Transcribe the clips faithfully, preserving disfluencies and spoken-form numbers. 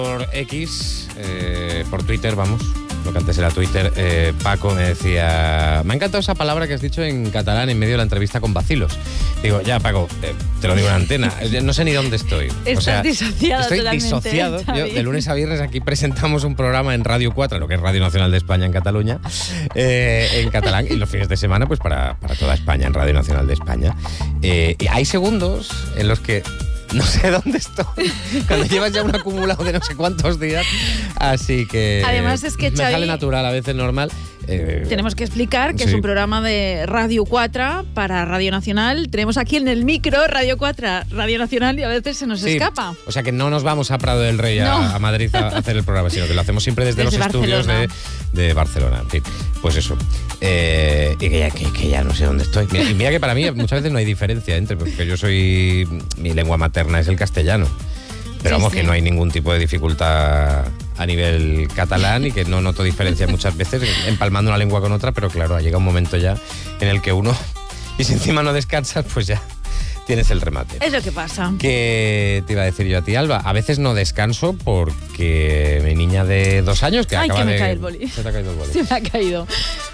Por X, eh, por Twitter, vamos, lo que antes era Twitter, eh, Paco me decía, me ha encantado esa palabra que has dicho en catalán en medio de la entrevista con Bacilos. Digo, ya Paco, eh, te lo digo en antena, no sé ni dónde estoy. Estás o sea, disociado estoy totalmente, disociado. Xavi. Yo, de lunes a viernes aquí presentamos un programa en Radio cuatro, lo que es Radio Nacional de España en Cataluña, eh, en catalán, y los fines de semana pues para, para toda España, en Radio Nacional de España. Eh, y hay segundos en los que no sé dónde estoy, cuando llevas ya un acumulado de no sé cuántos días, así que además es que, me Xavi, sale natural, a veces normal. Eh, tenemos que explicar que sí. es un programa de Radio cuatro para Radio Nacional. Tenemos aquí en el micro Radio cuatro, Radio Nacional, y a veces se nos sí, escapa. O sea que no nos vamos a Prado del Rey, a, no. a Madrid a hacer el programa, sino que lo hacemos siempre desde, desde los Barcelona. estudios de, de Barcelona. En fin, pues eso. Eh, y que ya, que, que ya no sé dónde estoy. Mira, y mira que para mí muchas veces no hay diferencia entre, porque yo soy, mi lengua materna es el castellano. Pero sí, vamos, sí. que no hay ningún tipo de dificultad a nivel catalán y que no noto diferencia muchas veces empalmando una lengua con otra, pero claro, llega un momento ya en el que uno, y si encima no descansas, pues ya tienes el remate. Es lo que pasa. ¿Qué te iba a decir yo a ti, Alba? A veces no descanso porque mi niña de dos años, que Ay, acaba que me de... cae el boli. Se te ha caído el boli. Se me ha caído.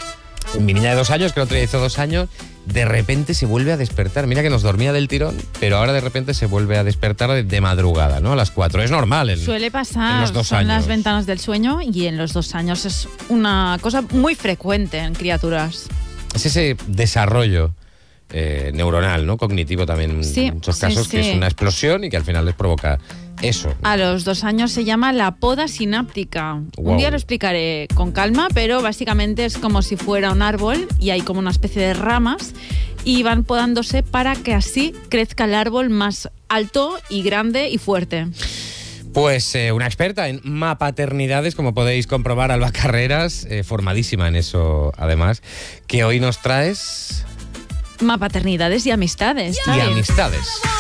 Mi niña de dos años, que el otro día hizo dos años, de repente se vuelve a despertar. Mira que nos dormía del tirón, pero ahora de repente se vuelve a despertar de, de madrugada, ¿no? A las cuatro. Es normal. En, Suele pasar, en los dos son años. las ventanas del sueño, y en los dos años es una cosa muy frecuente en criaturas. Es ese desarrollo eh, neuronal, ¿no? Cognitivo también, Sí, en muchos sí, casos, sí. que es una explosión y que al final les provoca eso. A los dos años se llama la poda sináptica. Wow. Un día lo explicaré con calma, pero básicamente es como si fuera un árbol y hay como una especie de ramas y van podándose para que así crezca el árbol más alto y grande y fuerte. Pues eh, una experta en mapaternidades, como podéis comprobar, Alba Carreras, eh, formadísima en eso además, que hoy nos traes... Mapaternidades y amistades. Y ¿sabes? amistades.